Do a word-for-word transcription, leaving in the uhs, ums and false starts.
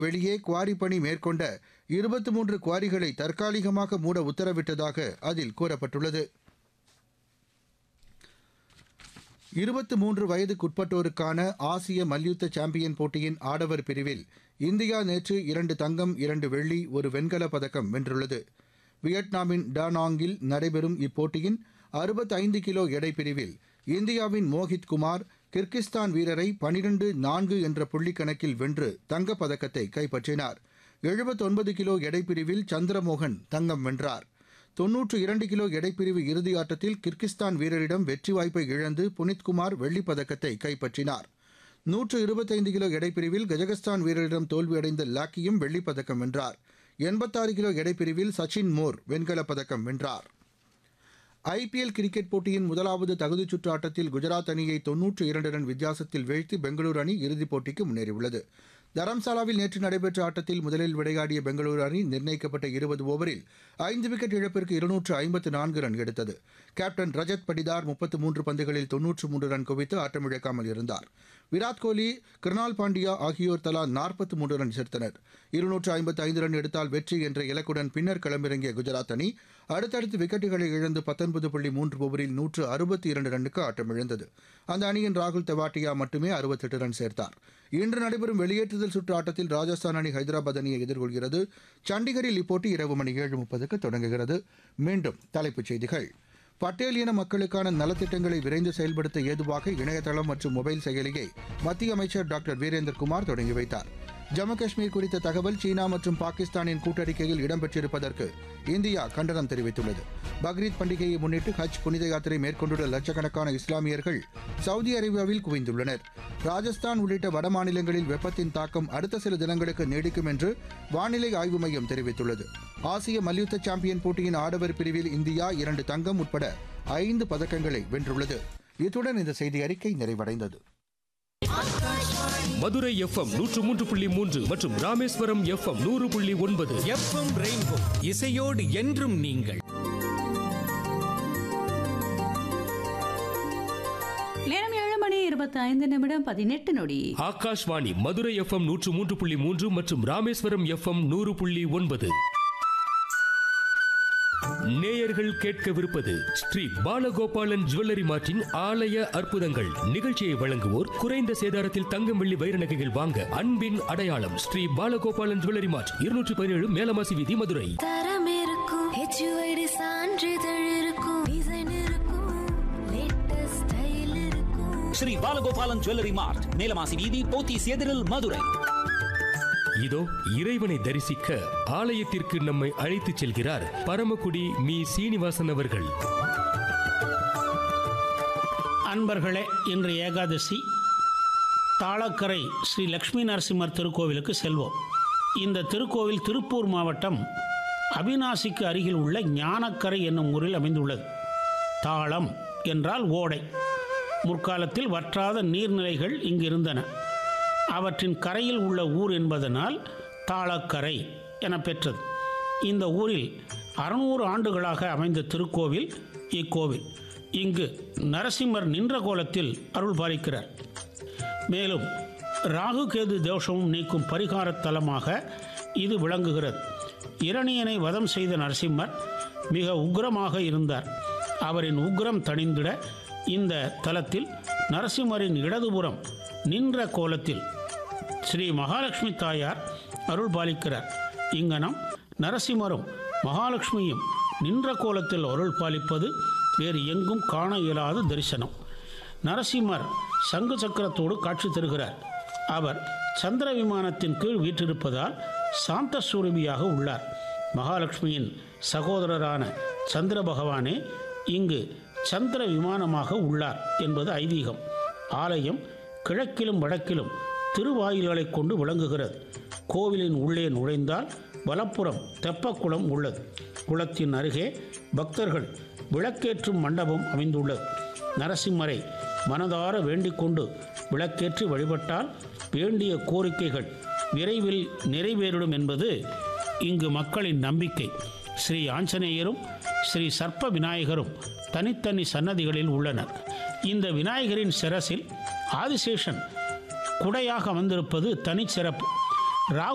வெளியே குவாரி பணி மேற்கொண்ட இருபத்தி மூன்று குவாரிகளை தற்காலிகமாக மூட உத்தரவிட்டதாக அதில் கூறப்பட்டுள்ளது. இருபத்தி மூன்று வயதுக்குட்பட்டோருக்கான ஆசிய மல்யுத்த சாம்பியன் போட்டியின் ஆடவர் பிரிவில் இந்தியா நேற்று இரண்டு தங்கம், இரண்டு வெள்ளி, ஒரு வெண்கலப் பதக்கம் வென்றுள்ளது. வியட்நாமின் டானாங்கில் நடைபெறும் இப்போட்டியின் அறுபத்தைந்து கிலோ எடை பிரிவில் இந்தியாவின் மோஹித் குமார் கிர்கிஸ்தான் வீரரை பனிரெண்டு நான்கு என்ற புள்ளி கணக்கில் வென்று தங்கப் பதக்கத்தை கைப்பற்றினார். எழுபத்தொன்பது கிலோ எடைப்பிரிவில் சந்திரமோகன் தங்கம் வென்றார். தொன்னூற்று இரண்டு கிலோ எடைப்பிரிவு இறுதி ஆட்டத்தில் கிர்கிஸ்தான் வீரரிடம் வெற்றி வாய்ப்பை இழந்து புனித்குமார் வெள்ளிப் பதக்கத்தை கைப்பற்றினார். நூற்று இருபத்தைந்து கிலோ எடைப்பிரிவில் கஜகஸ்தான் வீரரிடம் தோல்வியடைந்த லாக்கியும் வெள்ளிப் பதக்கம் வென்றார். எண்பத்தாறு கிலோ எடைப்பிரிவில் சச்சின் மோர் வெண்கலப் பதக்கம் வென்றார். ஐபிஎல் கிரிக்கெட் போட்டியின் முதலாவது தகுதிச் சுற்று ஆட்டத்தில் குஜராத் அணியை தொன்னூற்று இரண்டு ரன் வித்தியாசத்தில் வீழ்த்தி பெங்களூரு அணி இறுதிப் போட்டிக்கு முன்னேறியுள்ளது. தரம்சாலாவில் நேற்று நடைபெற்ற ஆட்டத்தில் முதலில் விளையாடிய பெங்களூரு அணி நிர்ணயிக்கப்பட்ட இருபது ஓவரில் ஐந்து விக்கெட் இழப்பிற்கு இருநூற்று ஐம்பத்து நான்கு ரன் எடுத்தது. கேப்டன் ரஜத் படிதார் முப்பத்து மூன்று பந்துகளில் தொன்னூற்று மூன்று ரன் குவித்து ஆட்டமிழக்காமல் இருந்தார். விராட் கோலி, கிருணால் பாண்டியா ஆகியோர் தலா நாற்பத்து மூன்று ரன் சேர்த்தனர். இருநூற்று ஐம்பத்து ஐந்து ரன் எடுத்தால் வெற்றி என்ற இலக்குடன் பின்னர் களமிறங்கிய குஜராத் அணி அடுத்தடுத்து விக்கெட்டுகளை இழந்து பத்தொன்பது புள்ளி மூன்று ஓவரில் நூற்று அறுபத்தி இரண்டு ரன்னுக்கு ஆட்டமிழந்தது. அந்த அணியின் ராகுல் தெவாட்டியா மட்டுமே அறுபத்தெட்டு ரன் சேர்த்தார். இன்று நடைபெறும் வெளியேற்றுதல் சுற்று ஆட்டத்தில் ராஜஸ்தான் அணி ஹைதராபாத் அணியை எதிர்கொள்கிறது. சண்டிகரில் இப்போட்டி இரவு மணி ஏழு முப்பதுக்கு தொடங்குகிறது. மீண்டும் தலைப்புச் செய்திகள். பட்டேல் இன மக்களுக்கான நலத்திட்டங்களை விரைந்து செயல்படுத்த ஏதுவாக இணையதளம் மற்றும் மொபைல் செயலியை மத்திய அமைச்சர் டாக்டர் வீரேந்திரகுமார் தொடங்கி வைத்தார். ஜம்மு காஷ்மீர் குறித்த தகவல் சீனா மற்றும் பாகிஸ்தானின் கூட்டறிக்கையில் இடம்பெற்றிருப்பதற்கு இந்தியா கண்டனம் தெரிவித்துள்ளது. பக்ரீத் பண்டிகையை முன்னிட்டு ஹஜ் புனித யாத்திரை மேற்கொண்டுள்ள லட்சக்கணக்கான இஸ்லாமியர்கள் சவுதி அரேபியாவில் குவிந்துள்ளனர். ராஜஸ்தான் உள்ளிட்ட வட மாநிலங்களில் வெப்பத்தின் தாக்கம் அடுத்த சில தினங்களுக்கு நீடிக்கும் என்று வானிலை ஆய்வு மையம் தெரிவித்துள்ளது. ஆசிய மல்யுத்த சாம்பியன் போட்டியின் ஆடவர் பிரிவில் இந்தியா இரண்டு தங்கம் உட்பட ஐந்து பதக்கங்களை வென்றுள்ளது. இத்துடன் இந்த செய்தி அறிக்கை நிறைவடைந்தது. மதுரை எஃப்எம் நூற்று மூன்று புள்ளி மூன்று மற்றும் ராமேஸ்வரம் எஃப்எம் நூறு புள்ளி ஒன்பது. எஃப்எம் ரெயின்போ இசையோடு என்றும் நீங்கள். நேரம் ஏழு மணி இருபத்தி ஐந்து நிமிடம் பதினெட்டு நொடி. ஆகாஷ்வாணி மதுரை எஃப்எம் நூற்று மூன்று புள்ளி மூன்று மற்றும் ராமேஸ்வரம் எஃப்எம் நூறு புள்ளி ஒன்பது. நேயர்கள் கேட்கவிருப்பது ஸ்ரீ பாலகோபாலன் ஜுவல்லரி மார்ட்டின் ஆலய அற்புதங்கள். நிகழ்ச்சியை வழங்குவோர் குறைந்த சேதாரத்தில் தங்கம், வெள்ளி, வைர நகைகள் வாங்க அன்பின் அடையாளம் ஸ்ரீ பாலகோபாலன் ஜுவல்லரி மார்ட், இருநூற்றி பதினேழு மேலமாசி வீதி, மதுரை. தரம் இருக்கும், ஹெச்யூஐடி சான்றிதழ் இருக்கும், டிசைன் இருக்கும், லேட்டஸ்ட் ஸ்டைல் இருக்கும். ஸ்ரீ பாலகோபாலன் ஜுவல்லரி மார்ட், மேலமாசி வீதி, போத்தீஸ் எதிரில், மதுரை. இதோ இறைவனை தரிசிக்க ஆலயத்திற்கு நம்மை அழைத்துச் செல்கிறார் பரமக்குடி மீ சீனிவாசன் அவர்கள். அன்பர்களே, இன்று ஏகாதசி. தாளக்கரை ஸ்ரீ லக்ஷ்மி நரசிம்மர் திருக்கோவிலுக்கு செல்வோம். இந்த திருக்கோவில் திருப்பூர் மாவட்டம் அவிநாசிக்கு அருகில் உள்ள ஞானக்கரை என்னும் ஊரில் அமைந்துள்ளது. தாளம் என்றால் ஓடை. முற்காலத்தில் வற்றாத நீர்நிலைகள் இங்கு இருந்தன. அவற்றின் கரையில் உள்ள ஊர் என்பதனால் தாளக்கரை என பெற்றது. இந்த ஊரில் அறுநூறு ஆண்டுகளாக அமைந்த திருக்கோவில் இக்கோவில். இங்கு நரசிம்மர் நின்ற கோலத்தில் அருள் பாலிக்கிறார். மேலும் ராகு கேது தோஷமும் நீக்கும் பரிகார தலமாக இது விளங்குகிறது. இரணியனை வதம் செய்த நரசிம்மர் மிக உக்கிரமாக இருந்தார். அவரின் உக்கிரம் தணிந்திட இந்த தலத்தில் நரசிம்மரின் இடதுபுறம் நின்ற கோலத்தில் ஸ்ரீ மகாலட்சுமி தாயார் அருள் பாலிக்கிறார். இங்கனம் நரசிம்மரும் மகாலட்சுமியும் நின்ற கோலத்தில் அருள் பாலிப்பது வேறு எங்கும் காண இயலாத தரிசனம். நரசிம்மர் சங்கு சக்கரத்தோடு காட்சி தருகிறார். அவர் சந்திர விமானத்தின் கீழ் வீற்றிருப்பதால் சாந்த ஸ்வரூபியாக உள்ளார். மகாலட்சுமியின் சகோதரரான சந்திர பகவானே இங்கு சந்திர விமானமாக உள்ளார் என்பது ஐதீகம். ஆலயம் கிழக்கிலும் வடக்கிலும் திருவாயில்களை கொண்டு விளங்குகிறது. கோவிலின் உள்ளே நுழைந்தால் வலப்புறம் தெப்பக்குளம் உள்ளது. குளத்தின் அருகே பக்தர்கள் விளக்கேற்றும் மண்டபம் அமைந்துள்ளது. நரசிம்மரை மனதார வேண்டிக் கொண்டு விளக்கேற்றி வழிபட்டால் வேண்டிய கோரிக்கைகள் விரைவில் நிறைவேறிடும் என்பது இங்கு மக்களின் நம்பிக்கை. ஸ்ரீ ஆஞ்சநேயரும் ஸ்ரீ சர்ப்ப விநாயகரும் தனித்தனி சன்னதிகளில் உள்ளனர். இந்த விநாயகரின் சிரசில் ஆதிசேஷன் குடையாக அமர்ந்திருப்பது தனிச்சிறப்பு. ராகு